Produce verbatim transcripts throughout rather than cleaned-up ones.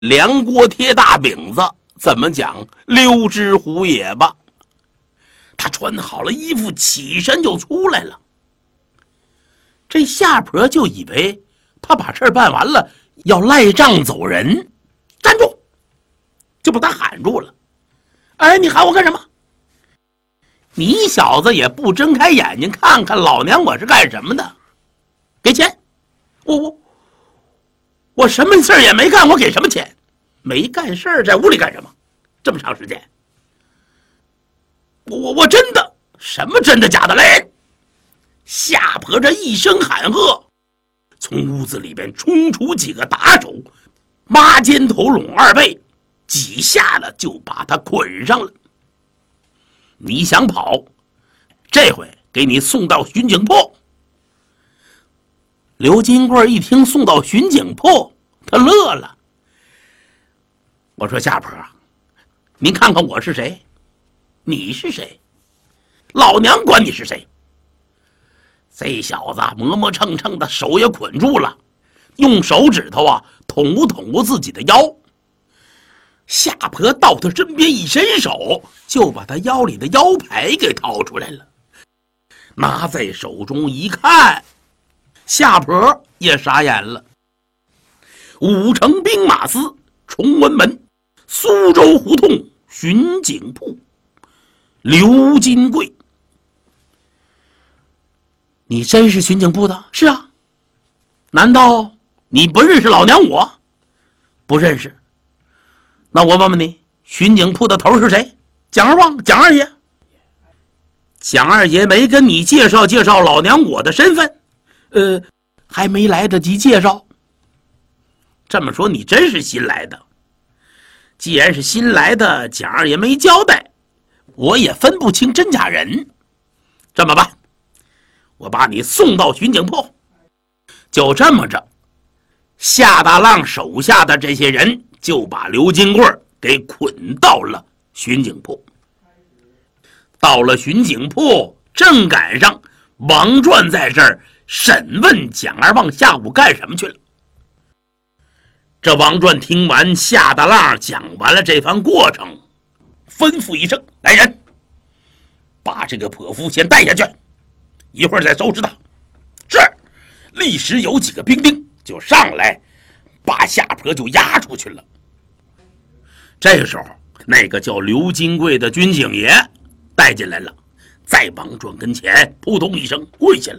梁锅贴大饼子，怎么讲溜之乎也吧。他穿好了衣服，起身就出来了。这夏婆就以为他把事儿办完了，要赖账走人。站住！就把他喊住了。哎，你喊我干什么？你小子也不睁开眼睛看看老娘我是干什么的？给钱！我我我什么事儿也没干，我给什么钱？没干事儿，在屋里干什么？这么长时间？我我我真的什么真的假的嘞？夏婆这一声喊喝，从屋子里边冲出几个打手，抹肩头拢二背，几下子就把他捆上了。你想跑，这回给你送到巡警铺。刘金贵一听送到巡警铺，他乐了。我说夏婆，您看看我是谁，你是谁，老娘管你是谁。这小子磨磨蹭蹭的，手也捆住了，用手指头啊捅咕捅咕自己的腰。夏婆到他身边一伸手，就把他腰里的腰牌给掏出来了，拿在手中一看，夏婆也傻眼了。五城兵马司崇文门苏州胡同巡警铺刘金贵。你真是巡警部的？是啊。难道你不认识老娘我？不认识。那我问问你，巡警铺的头是谁？蒋二旺，蒋二爷。蒋二爷没跟你介绍介绍老娘我的身份？呃，还没来得及介绍。这么说你真是新来的。既然是新来的，蒋二爷没交代，我也分不清真假人。这么办，我把你送到巡警铺。就这么着，夏大浪手下的这些人就把刘金贵给捆到了巡警铺。到了巡警铺，正赶上王传在这儿审问蒋二旺下午干什么去了。这王传听完夏大浪讲完了这番过程，吩咐一声：“来人，把这个泼妇先带下去，一会儿再收拾他。”是，立时有几个兵丁就上来，把夏婆就押出去了。这个时候，那个叫刘金贵的军警爷带进来了，在王传跟前扑通一声跪下了。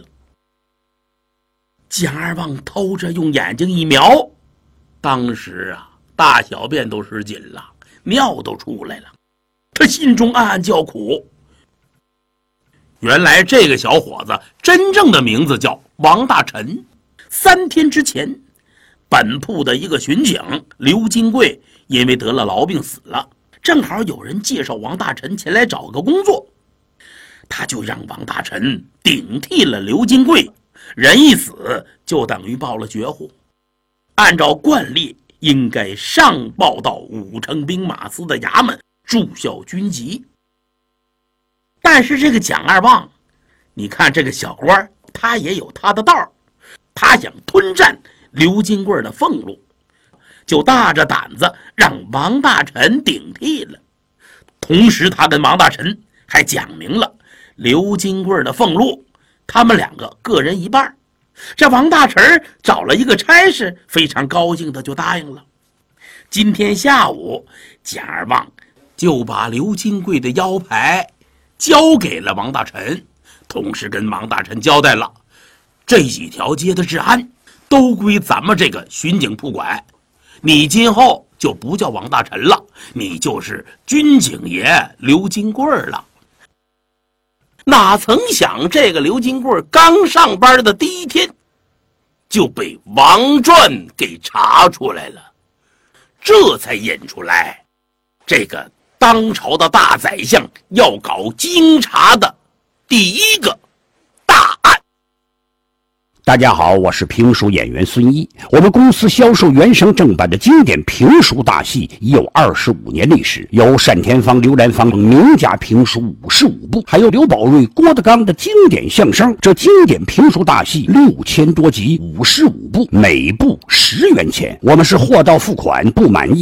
蒋二旺偷着用眼睛一瞄，当时啊，大小便都失禁了，尿都出来了。他心中暗暗叫苦。原来这个小伙子真正的名字叫王大臣。三天之前，本铺的一个巡警刘金贵因为得了痨病死了，正好有人介绍王大臣前来找个工作，他就让王大臣顶替了刘金贵。人一死，就等于报了绝户。按照惯例，应该上报到五城兵马司的衙门注销军籍。但是这个蒋二旺，你看这个小官，他也有他的道，他想吞占刘金贵的俸禄，就大着胆子让王大臣顶替了。同时他跟王大臣还讲明了刘金贵的俸禄，他们两个各人一半。这王大臣找了一个差事，非常高兴的就答应了。今天下午，蒋二旺就把刘金贵的腰牌交给了王大臣，同时跟王大臣交代了，这几条街的治安都归咱们这个巡警铺管，你今后就不叫王大臣了，你就是军警爷刘金贵了。哪曾想这个刘金贵刚上班的第一天就被王传给查出来了，这才引出来这个当朝的大宰相要搞京察的第一个大案。 大家好，我是评书演员孙一。我们公司销售原声正版的经典评书大戏已有二十五年历史，有单田芳、刘兰芳等名家评书五十五部，还有刘宝瑞、郭德纲的经典相声。这经典评书大戏六千多集，五十五部，每部十元钱。我们是货到付款，不满意